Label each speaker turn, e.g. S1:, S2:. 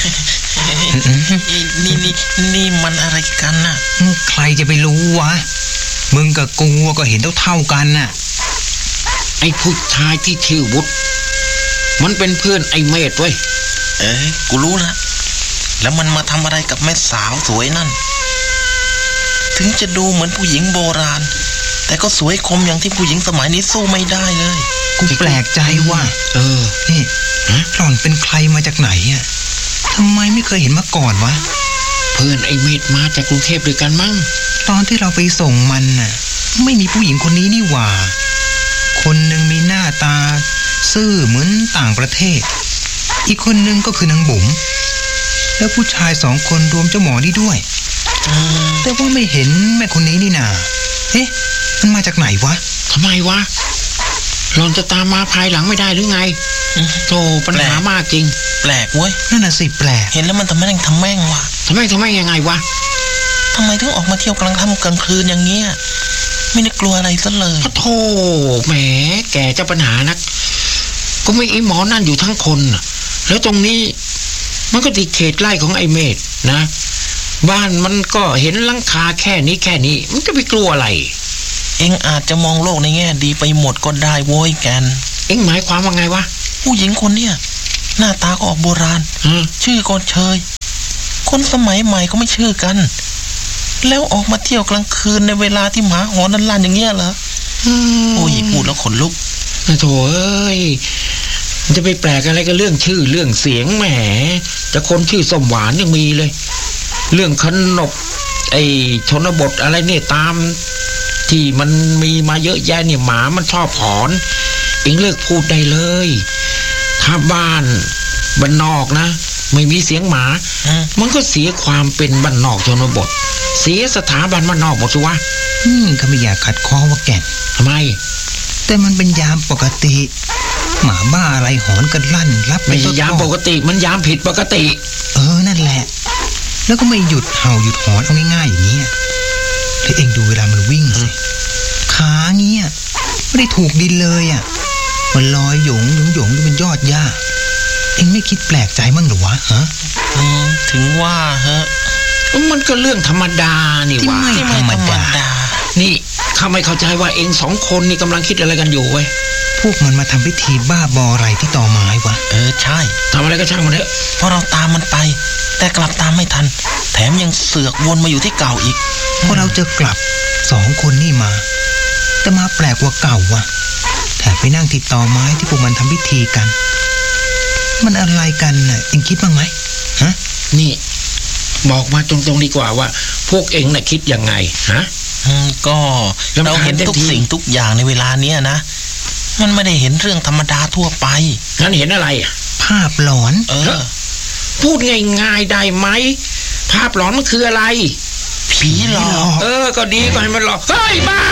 S1: นี่มันอะไรกันน่ะ
S2: ใครจะไปรู้วะมึงกับกูก็เห็นเท่ากันน่ะ
S3: ไอ้ผู้ชายที่ชื่อวุฒิมันเป็นเพื่อนไอ้เมธเว้ย
S1: กูรู้ละแล้วมันมาทำอะไรกับแม่สาวสวยนั่นถึงจะดูเหมือนผู้หญิงโบราณแต่ก็สวยคมอย่างที่ผู้หญิงสมัยนี้สู้ไม่ได้เลย
S2: กูแปลกใจว่านี่หล่อนเป็นใครมาจากไหนอ่ะทำไมไม่เคยเห็นมาก่อนวะ
S3: เพื่อนไอ้เมธมาจากกรุงเทพด้วยกันมั้ง
S2: ตอนที่เราไปส่งมันน่ะไม่มีผู้หญิงคนนี้นี่หว่าคนหนึ่งมีหน้าตาซื่อเหมือนต่างประเทศอีกคนหนึ่งก็คือนางบุ๋มแล้วผู้ชาย2 คนรวมเจ้าหมอนี่ด้วยแต่ว่าไม่เห็นแม่คนนี้นี่นามันมาจากไหนวะ
S3: ทำไมวะหล่อนจะตามมาภายหลังไม่ได้หรือไงโธ่ปัญหามากจริง
S1: แปลกเว้ย
S2: นั่นน่ะสิแปลก
S1: เห็นแล้วมันทำแม่งวะ
S3: ทำไมยังไงวะ
S1: ทำไมถึงออกมาเที่ยวกลางค่ำกลางคืนอย่างเงี้ยไม่ได้กลัวอะไรซะเลย
S3: โธ่แหมแกเจ้าปัญหานักก็ไม่ไอ้หมอนั่นอยู่ทั้งคนแล้วตรงนี้มันก็ติดเขตไร่ของไอ้เมธนะบ้านมันก็เห็นหลังคาแค่นี้มันจะไปกลัวอะไร
S1: เอ็งอาจจะมองโลกในแง่ดีไปหมดก็ได้โว้ยแกน
S3: เอ็งหมายความว่าไงวะ
S1: ผู้หญิงคนเนี้ยหน้าตาก็ออกโบราณชื่อก็เชยคนสมัยใหม่ก็ไม่ชื่อกันแล้วออกมาเที่ยวกลางคืนในเวลาที่หมาหอนลั่นอย่างเงี้ยเหรอโอ้ยพูดแล้วขนลุก
S3: โถ่เอ้ยจะไปแปลกอะไรกับเรื่องชื่อเรื่องเสียงแหมจะคนชื่อส้มหวานยังมีเลยเรื่องขนบไอ้ชนบทอะไรเนี่ยตามที่มันมีมาเยอะแยะเนี่ยหมามันชอบหอนเอ็งเลิกพูดได้เลยถ้าบ้านนอกนะไม่มีเสียงหมามันก็เสียความเป็นบ้านนอกชนบทเสียสถาบันบ้านนอกหมดสิวะ
S2: ก็ไม่อยากขัดข้อว่าแก่น
S3: ทำไม
S2: แต่มันเป็นยามปกติหมาบ้าอะไรหอนกันลั่นรับ
S3: ไม่ใช่ยามปกติมันยามผิดปกติ
S2: นั่นแหละแล้วก็ไม่หยุดเห่าหยุดหอนเอาง่ายๆอย่างนี้แล้วเองดูเวลามันวิ่งสิขาเงี้ยไม่ได้ถูกดินเลยอ่ะมันลอยหยงอยู่เป็นยอดหญ้าเองไม่คิดแปลกใจมั้งหรือวะฮะ
S1: ถึงว่า
S3: มันก็เรื่องธรรมดานี่วะ
S1: ที่ไม่ธรรมดา
S3: นี่ข้าไม่เข้าใจว่าเอง2 คนนี่กำลังคิดอะไรกันอยู่เว้ย
S2: พวกมันมาทำพิธีบ้าบออะไรที่ต่อไม้วะ
S1: ใช่
S3: ทำอะไรก็ช่างมันเถอะ
S1: เพราะเราตามมันไปแต่กลับตามไม่ทันแถมยังเสือกวนมาอยู่ที่เก่าอีก
S2: พอเราจะกลับ2 คนนี่มาแต่มาแปลกกว่าเก่าวะแถมไปนั่งที่ต่อไม้ที่พวกมันทำพิธีกันมันอะไรกันน่ะเอ็งคิดบ้างไหมฮะ
S3: นี่บอกมาตรงๆดีกว่าว่าพวกเอ็งน่ะคิดยังไงฮะ
S1: ก็เราเห็นทุกสิ่งทุกอย่างในเวลาเนี้ยนะมันไม่ได้เห็นเรื่องธรรมดาทั่วไป
S3: งั้นเห็นอะไร
S2: ภาพหลอน
S3: พูดง่ายๆได้ไหมภาพหลอนมันคืออะไร
S1: ผีหลอก
S3: ก็ดีก็ให้มันหลอกเฮ้ยบ้า